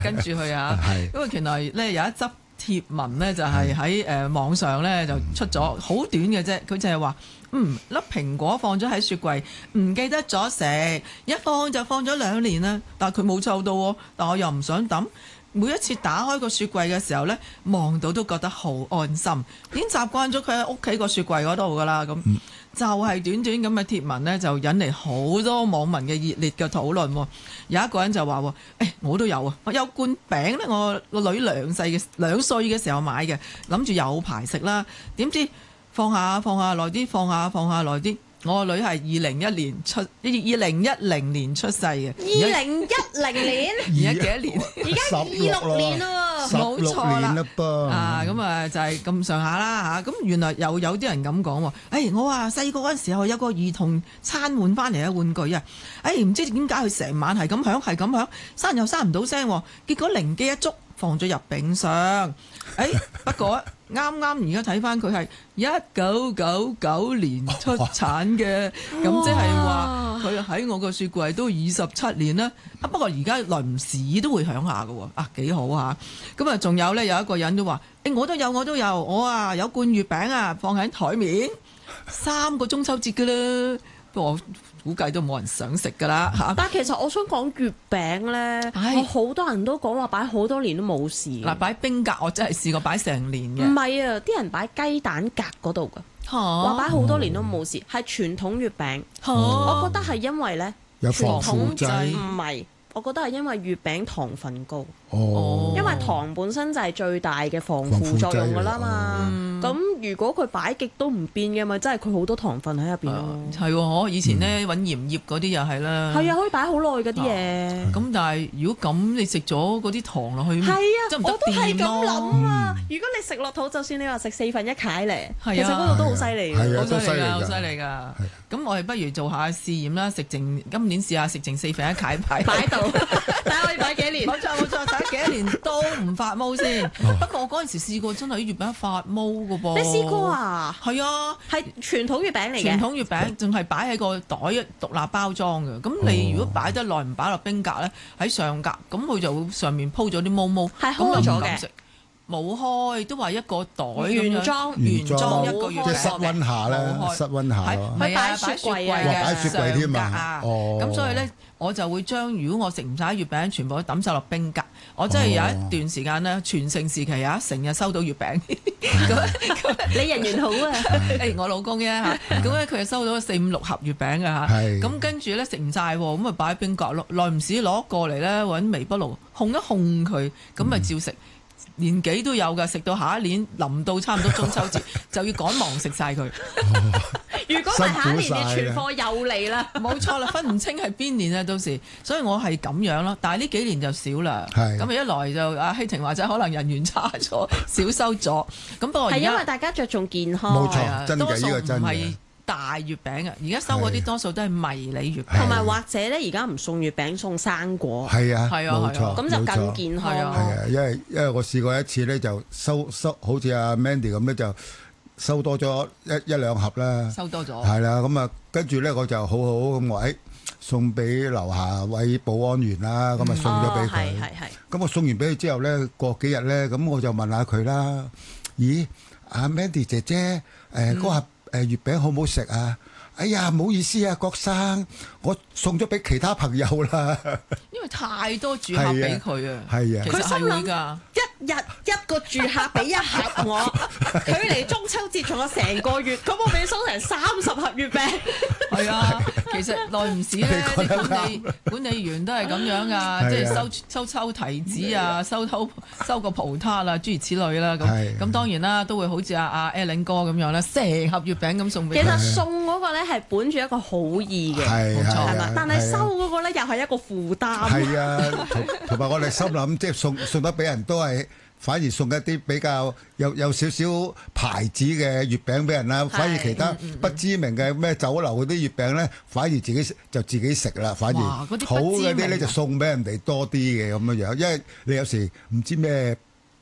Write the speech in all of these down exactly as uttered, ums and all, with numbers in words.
跟住佢啊，因為原來咧有一則貼文咧就係喺誒網上咧就出咗好短嘅啫，佢就係話嗯粒蘋果放咗喺雪櫃，唔記得咗食，一放就放咗兩年啦，但係佢冇臭到喎，但我又唔想抌。每一次打開個雪櫃嘅時候呢，望到都覺得好安心，已經習慣咗佢喺屋企個雪櫃嗰度噶啦。咁、嗯、就係短短咁嘅貼文呢，就引嚟好多網民嘅熱烈嘅討論。有一個人就話：誒、欸，我都有啊，我有罐餅呢，我個女兩歲嘅兩歲嘅時候買嘅，諗住有排食啦。點知放下放下耐啲，放下放下耐啲。我個女係二零一年出，二零一零年出世嘅。 二零一零年， 而家幾多年？ 而家二六年咯， 冇錯啦噃。 啊，咁啊就係咁上下啦嚇。咁原來又有啲人咁講喎。誒，我話細個嗰陣時候有個兒童餐換翻嚟嘅玩具啊。誒，唔知點解佢成晚係咁響，係咁響，閂又閂唔到聲。結果靈機一觸，放咗入冰箱。誒，不過啱啱而家睇翻佢係一九九九年出產嘅，咁即係話佢喺我個雪櫃都二十七年啦。啊，不過而家耐唔時都會響下㗎喎，啊幾好啊！咁啊，仲有呢，有一個人都話：誒、欸，我都有，我都有，我啊有罐月餅啊，放喺台面，三個中秋節㗎啦。不過我估計都冇人想食㗎啦嚇。 但係其實我想講月餅咧，我好多人都講話擺好多年都冇事。 嗱，擺冰格我真係試過擺成年嘅。 唔係啊，啲人擺雞蛋格嗰度㗎，話擺好多年都冇事，係傳統月餅。我覺得係因為咧，傳統劑唔係。我覺得係因為月餅糖分高， 哦、 因為糖本身就係最大嘅防腐作用㗎啦嘛。咁、嗯、如果佢擺極都唔變嘅，咪真係佢好多糖分喺入邊咯。 係喎、啊，我以前咧揾鹽葉嗰啲又係啦。係啊，可以擺好耐嗰啲嘢。 咁、啊、但係如果咁你食咗嗰啲糖落去， 係啊， 真唔得我都係咁諗啊。 嗯、 如果你食落肚，就算你話食四分一塊咧， 啊、 其實嗰度都好犀利嘅， 好犀利㗎，好犀利㗎。咁我哋不如做下試驗啦，食剩今年試下食剩四分一塊擺擺到。睇下可以擺幾年？ 冇錯冇錯，睇下幾多年都唔發毛先。不過我嗰陣時試過真係啲月餅發毛㗎噃。 你試過啊？ 係啊，係傳統月餅嚟嘅。 傳統月餅仲係擺喺個袋獨立包裝嘅。咁你如果擺得耐唔擺落冰格咧，喺上格，咁佢就會上面鋪咗啲毛毛， 係開咗嘅。 冇開，都話一個袋原裝原裝一個月餅， 即係室溫下咧，室溫下咯。 係啊，擺雪櫃嘅， 擺雪櫃添啊。 哦，咁所以咧，我就會將如果我食唔晒月餅，全部都抌晒落冰格。我真係有一段時間咧，全盛時期啊，成日收到月餅。 你人緣好啊！ 誒，我老公啫嚇，咁咧佢就收到四五六盒月餅嘅嚇。咁跟住咧食唔晒喎，咁啊擺喺冰格咯。耐唔時攞過嚟咧，揾微波爐烘一烘佢，咁咪照食。年紀都有㗎，食到下一年臨到差唔多中秋節就要趕忙食晒佢。 如果唔係下一年你存貨又嚟啦， 冇錯啦，分唔清係邊年啊，到時。所以我係咁樣咯，但係呢幾年就少啦。咁啊一來就阿希婷話齋可能人緣差咗，少收咗。咁不過係因為大家着重健康， 冇錯，真嘅呢個真嘅。 大月餅啊！而家收嗰啲多數都係迷你月餅， 同埋或者咧，而家唔送月餅，送生果。 係啊， 係啊， 冇錯， 咁就更健康。 係啊，因為因為我試過一次咧，就收收好似阿 Mandy 咁咧，就收多咗一一兩盒啦。 收多咗。 係啦，咁啊，跟住咧我就好好咁話，誒送俾樓下位保安員啦，咁啊送咗俾佢。 係係係。 咁我送完俾佢之後咧，過幾日咧，咁我就問下佢啦。咦，阿 Mandy 姐姐，誒嗰盒誒月餅好唔好食啊？哎呀，唔好意思啊，郭生，我送咗俾其他朋友啦。 因為太多住客俾佢啊， 係啊， 其實係會㗎。 一日一個住客俾一盒我，距離中秋節仲有成個月，咁我俾收成三十盒月餅。 係啊，其實耐唔時咧，啲管理管理員都係咁樣㗎，即係收收抽提子啊，收偷收個葡撻啊，諸如此類啦。咁咁當然啦，都會好似阿阿 Alan 哥咁樣咧，成盒月餅咁送俾佢。 其實送嗰個咧係本住一個好意嘅， 冇錯， 係嘛？但係收嗰個咧又係一個負擔。 係啊，同同埋我哋心諗，即係送送得俾人都係。反而送一啲比較有有少少牌子嘅月餅俾人啦，反而其他不知名嘅咩酒樓嗰啲月餅咧，反而自己就自己食啦。反而好嗰啲咧就送俾人哋多啲嘅咁樣樣，因為你有時唔知咩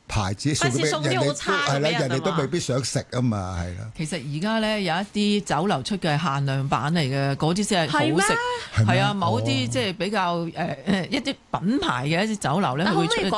牌子送俾送啲人哋都好差嘅係啦， 俾人啊嘛人哋都未必想食啊嘛，係啦。 其實而家咧有一啲酒樓出嘅限量版嚟嘅，嗰啲先係好食。 係咩係啊，某啲即係比較誒誒一啲品牌嘅一啲酒樓咧，佢會出一啲